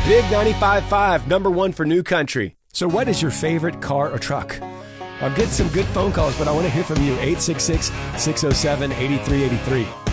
Big 95.5, number one for New Country. So what is your favorite car or truck? I'm getting some good phone calls, but I want to hear from you. 866-607-8383.